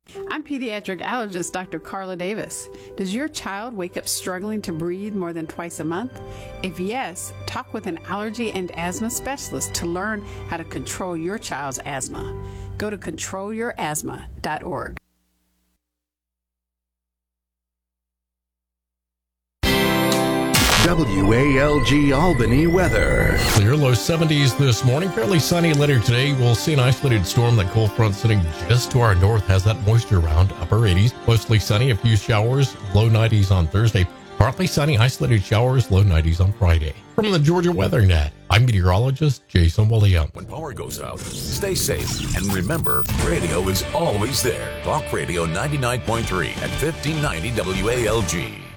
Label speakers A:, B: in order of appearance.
A: I'm pediatric allergist Dr. Carla Davis. Does your child wake up struggling to breathe more than twice a month? If yes, talk with an allergy and asthma specialist to learn how to control your child's asthma. Go to controlyourasthma.org.
B: WALG Albany weather.
C: Clear, low 70s this morning. Fairly sunny later today. We'll see an isolated storm. That cold front sitting just to our north has that moisture around, upper 80s. Mostly sunny, a few showers, low 90s on Thursday. Partly sunny, isolated showers, low 90s on Friday. From the Georgia Weather Net, I'm meteorologist Jason Williams.
D: When power goes out, stay safe. And remember, radio is always there. Talk Radio 99.3 and 1590 WALG.